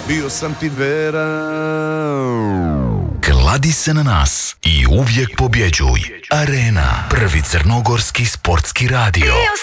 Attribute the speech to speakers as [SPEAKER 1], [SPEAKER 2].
[SPEAKER 1] bio sam ti veran.
[SPEAKER 2] Kladi se na nas i uvijek pobjeđuj. Arena, prvi crnogorski sportski radio.